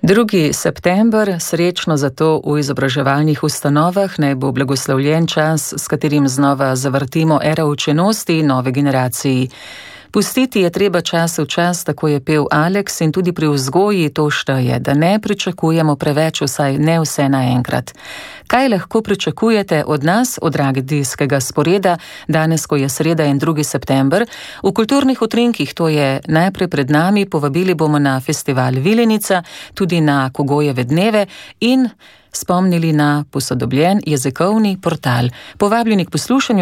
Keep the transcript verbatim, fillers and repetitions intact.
drugi september, srečno zato v izobraževalnih ustanovah, naj bo blagoslovljen čas, s katerim znova zavrtimo ero učenosti nove generaciji. Pustiti je treba čas v čas, tako je pel Aleks, in tudi pri vzgoji to šteje, da ne pričakujemo preveč, vsaj ne vse naenkrat. Kaj lahko pričakujete od nas, od radijskega sporeda, danes, ko je sreda in drugi september? V kulturnih utrinkih, to je najprej pred nami, povabili bomo na festival Vilenica, tudi na Kogojeve dneve in spomnili na posodobljen jezikovni portal. Povabljeni k poslušanju